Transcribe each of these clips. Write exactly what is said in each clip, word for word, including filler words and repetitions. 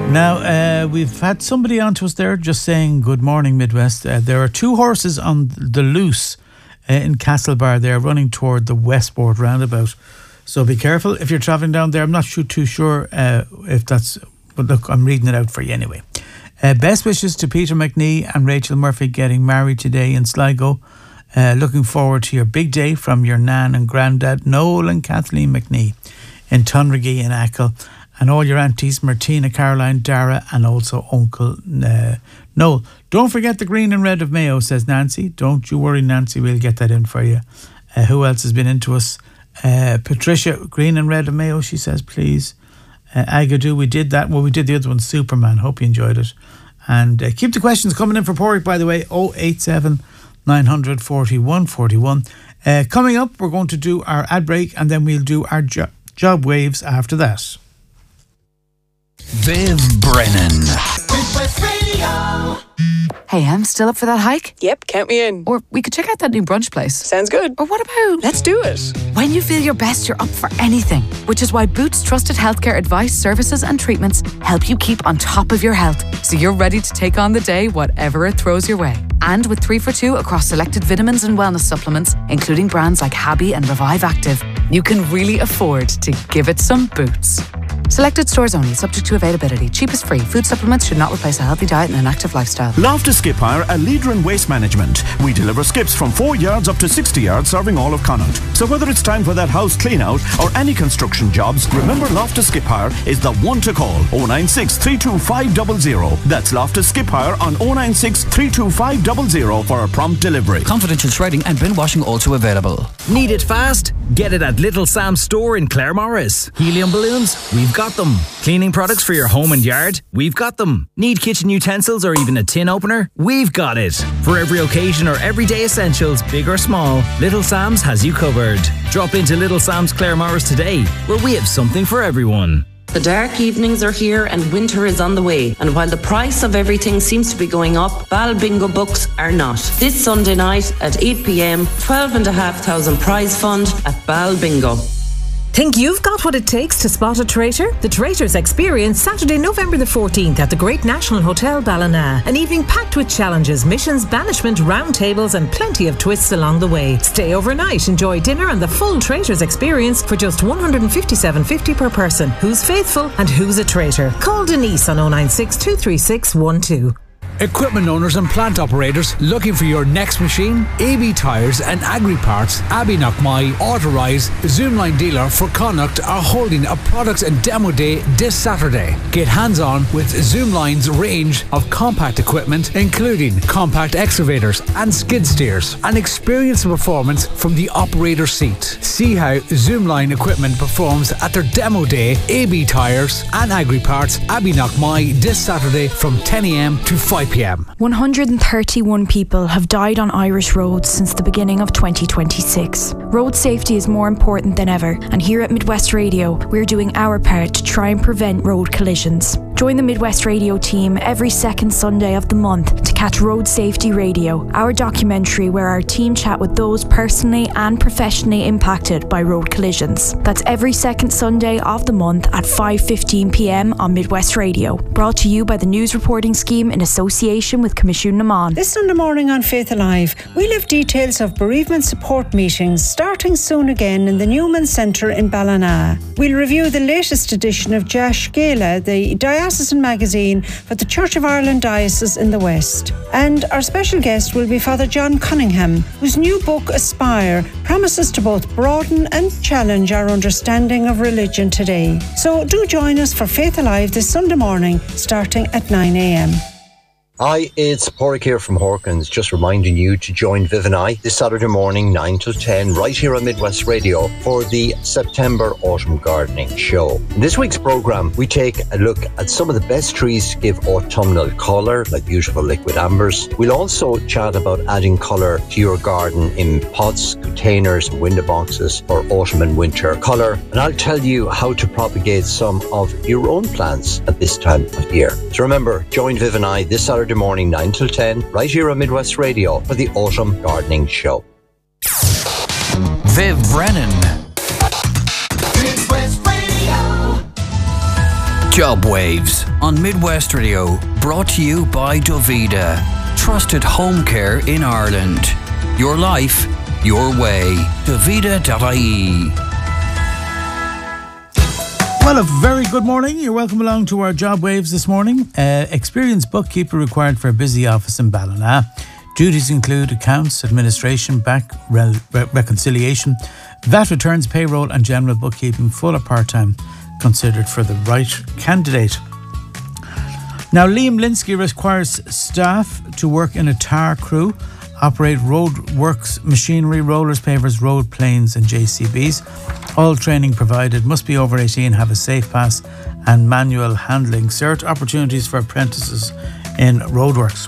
Now, uh, we've had somebody on to us there just saying good morning, Midwest. Uh, there are two horses on the loose uh, in Castlebar. They're running toward the Westport roundabout. So be careful if you're travelling down there. I'm not too, too sure uh, if that's... But look, I'm reading it out for you anyway. Uh, best wishes to Peter McNee and Rachel Murphy getting married today in Sligo. Uh, looking forward to your big day from your nan and granddad, Noel and Kathleen McNee in Tunriggy and Achill. And all your aunties, Martina, Caroline, Dara, and also Uncle uh, Noel. Don't forget the green and red of Mayo, says Nancy. Don't you worry, Nancy, we'll get that in for you. Uh, who else has been into us? Uh, Patricia, green and red of Mayo, she says, please. Uh, Agadoo, we did that. Well, we did the other one, Superman. Hope you enjoyed it. And uh, keep the questions coming in for Porrick, by the way, oh eight seven, nine hundred, forty-one forty-one. Uh, coming up, we're going to do our ad break, and then we'll do our jo- job waves after that. Viv Brennan. Midwest Radio. Hey, I'm still up for that hike? Yep, count me in. Or we could check out that new brunch place. Sounds good. Or what about... Let's do it. When you feel your best, you're up for anything. Which is why Boots trusted healthcare advice, services and treatments help you keep on top of your health. So you're ready to take on the day, whatever it throws your way. And with three for two across selected vitamins and wellness supplements, including brands like Habby and Revive Active, you can really afford to give it some Boots. Selected stores only, subject to availability. Cheap is free. Food supplements should not replace a healthy diet and an active lifestyle. Loftus Skip Hire, a leader in waste management. We deliver skips from four yards up to sixty yards, serving all of Connaught. So whether it's time for that house clean out or any construction jobs, remember Loftus Skip Hire is the one to call. oh nine six, three two five zero zero. That's Loftus Skip Hire on oh nine six, three two five zero zero for a prompt delivery. Confidential shredding and bin washing also available. Need it fast? Get it at Little Sam's store in Claremorris. Helium balloons? We've got them. Cleaning products for your home and yard? We've got them. Need kitchen utensils or even a tin opener? We've got it. For every occasion or everyday essentials, big or small, Little Sam's has you covered. Drop into Little Sam's Claremorris today, where we have something for everyone. The dark evenings are here and winter is on the way. And while the price of everything seems to be going up, Bal Bingo books are not. This Sunday night at eight p.m, twelve and a half thousand prize fund at Bal Bingo. Think you've got what it takes to spot a traitor? The Traitors Experience, Saturday, November the fourteenth at the Great National Hotel Ballina. An evening packed with challenges, missions, banishment, roundtables and plenty of twists along the way. Stay overnight, enjoy dinner and the full Traitors Experience for just one hundred fifty-seven dollars fifty per person. Who's faithful and who's a traitor? Call Denise on oh nine six, two three six, one two. Equipment owners and plant operators looking for your next machine? A B Tyres and Agri Parts, Abbey Knockmy, Autorize, Zoomline dealer for Connacht are holding a products and demo day this Saturday. Get hands-on with Zoomline's range of compact equipment, including compact excavators and skid steers, and experience the performance from the operator seat. See how Zoomline equipment performs at their demo day. A B Tyres and Agri Parts, Abbey Knockmy, this Saturday from ten a.m. to five p.m. one hundred thirty-one people have died on Irish roads since the beginning of twenty twenty-six. Road safety is more important than ever, and here at Midwest Radio, we're doing our part to try and prevent road collisions. Join the Midwest Radio team every second Sunday of the month to catch Road Safety Radio, our documentary where our team chat with those personally and professionally impacted by road collisions. That's every second Sunday of the month at five fifteen p.m. on Midwest Radio. Brought to you by the News Reporting Scheme in association with Commission Naman. This Sunday morning on Faith Alive, we'll have details of bereavement support meetings starting soon again in the Newman Centre in Ballina. We'll review the latest edition of Jash Gala, the diocesan magazine for the Church of Ireland Diocese in the West. And our special guest will be Father John Cunningham, whose new book, Aspire, promises to both broaden and challenge our understanding of religion today. So do join us for Faith Alive this Sunday morning, starting at nine a.m. Hi, it's Porrick here from Hawkins, just reminding you to join Viv and I this Saturday morning, nine till ten, right here on Midwest Radio for the September Autumn Gardening Show. In this week's programme, we take a look at some of the best trees to give autumnal colour, like beautiful liquid ambers. We'll also chat about adding colour to your garden in pots, containers, and window boxes for autumn and winter colour. And I'll tell you how to propagate some of your own plants at this time of year. So remember, join Viv and I this Saturday morning, nine till ten, right here on Midwest Radio for the Autumn Gardening Show. Viv Brennan. Midwest Radio. Job Waves. on Midwest Radio, brought to you by Dovida. Trusted home care in Ireland. Your life, your way. Dovida dot I E. Well, a very good morning. You're welcome along to our job waves this morning. Uh, experienced bookkeeper required for a busy office in Ballina. Duties include accounts, administration, bank re- re- reconciliation, V A T returns, payroll and general bookkeeping, full or part-time, considered for the right candidate. Now, Liam Linsky requires staff to work in a tar crew, operate roadworks, machinery, rollers, pavers, road planes and J C Bs. All training provided, must be over eighteen, have a safe pass and manual handling cert. Opportunities for apprentices in roadworks.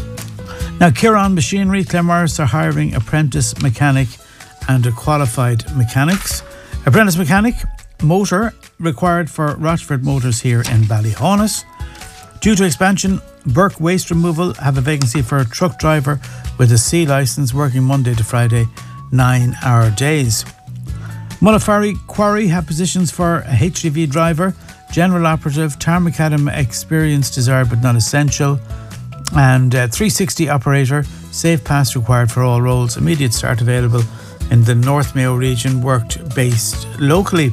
Now, Kieran Machinery, Claremorris are hiring apprentice mechanic and a qualified mechanics. Apprentice mechanic, motor, required for Rochford Motors here in Ballyhonus. Due to expansion, Burke Waste Removal have a vacancy for a truck driver with a C licence, working Monday to Friday, nine hour days. Mullafarry Quarry have positions for a H G V driver, general operative, tar macadam experience desired but not essential, and uh, three sixty operator, safe pass required for all roles. Immediate start available in the North Mayo region, worked based locally.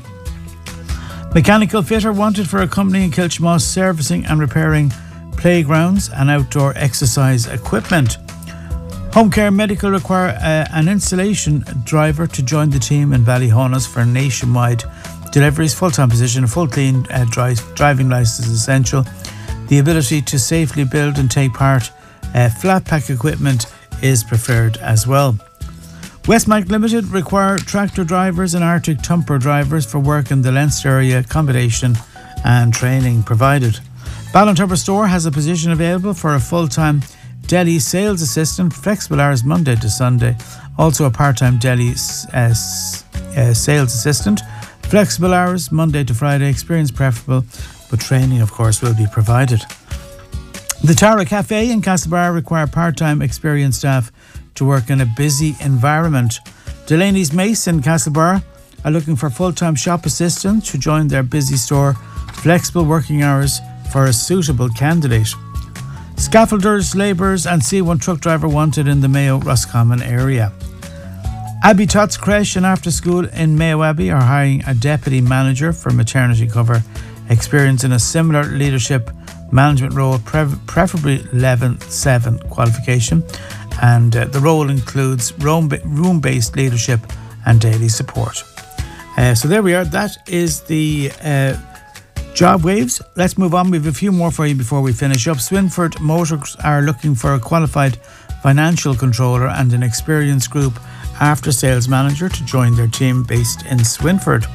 Mechanical fitter wanted for a company in Kilchmoss, servicing and repairing playgrounds and outdoor exercise equipment. Home care medical require uh, an installation driver to join the team in Ballyhonus for nationwide deliveries. Full-time position, a full clean uh, drive, driving licence is essential. The ability to safely build and take part uh, flat pack equipment is preferred as well. Westmac Limited require tractor drivers and Arctic Tumper drivers for work in the Leinster area, accommodation and training provided. Ballintumber Store has a position available for a full-time deli sales assistant, flexible hours Monday to Sunday. Also a part-time deli uh, uh, sales assistant, flexible hours Monday to Friday, experience preferable, but training of course will be provided. The Tara Cafe in Castlebar require part-time experienced staff to work in a busy environment. Delaney's Mace in Castlebar are looking for full-time shop assistants to join their busy store, flexible working hours for a suitable candidate. Scaffolders, labourers and C one truck driver wanted in the Mayo Roscommon area. Abbey Tots Creche and After School in Mayo Abbey are hiring a deputy manager for maternity cover, experience in a similar leadership management role, pre- preferably level seven qualification, and uh, the role includes room-based leadership and daily support. Uh, so there we are. That is the uh, job waves. Let's move on. We have a few more for you before we finish up. Swinford Motors are looking for a qualified financial controller and an experienced group after sales manager to join their team based in Swinford.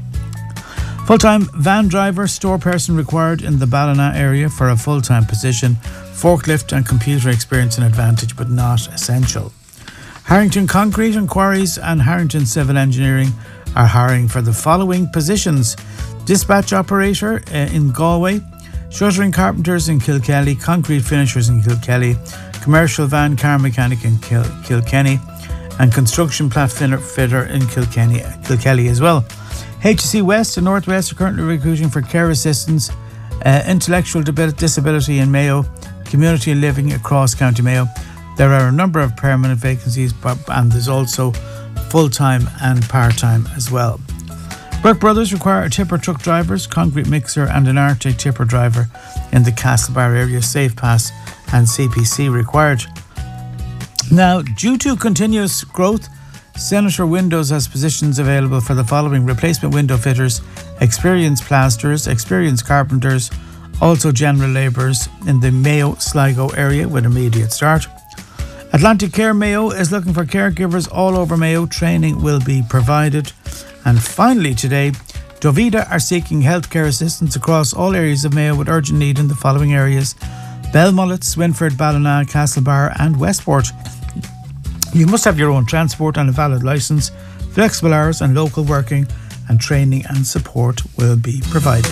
Full-time van driver, store person required in the Ballina area for a full-time position. Forklift and computer experience an advantage but not essential. Harrington Concrete and Quarries and Harrington Civil Engineering are hiring for the following positions: dispatch operator uh, in Galway, shuttering carpenters in Kilkelly, concrete finishers in Kilkelly, commercial van car mechanic in Kil- Kilkenny, and construction plat fitter in Kilkenny, Kilkelly as well. H C West and Northwest are currently recruiting for care assistants, uh, intellectual disability in Mayo, community living across County Mayo. There are a number of permanent vacancies, but, and there's also full-time and part-time as well. Burke Brothers require a tipper truck drivers, concrete mixer and an Arctic tipper driver in the Castlebar area, safe pass and C P C required. Now, due to continuous growth, Senator Windows has positions available for the following: replacement window fitters, experienced plasterers, experienced carpenters, also general labourers in the Mayo Sligo area with immediate start. Atlantic Care Mayo is looking for caregivers all over Mayo. Training will be provided. And finally today, Dovida are seeking healthcare assistance across all areas of Mayo with urgent need in the following areas: Belmullet, Swinford, Ballina, Castlebar and Westport. You must have your own transport and a valid licence. Flexible hours and local working, and training and support will be provided.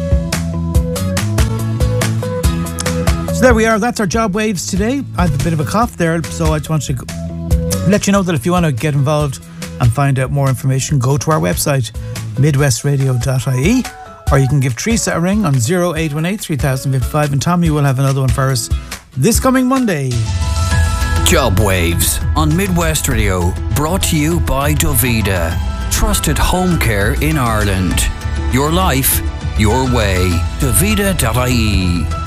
So there we are. That's our job waves today. I have a bit of a cough there, so I just want to let you know that if you want to get involved and find out more information, go to our website, midwest radio dot I E, or you can give Teresa a ring on oh eight one eight, three thousand fifty-five, and Tommy will have another one for us this coming Monday. Job Waves on Midwest Radio, brought to you by Dovida. Trusted home care in Ireland. Your life, your way. Dovida dot I E.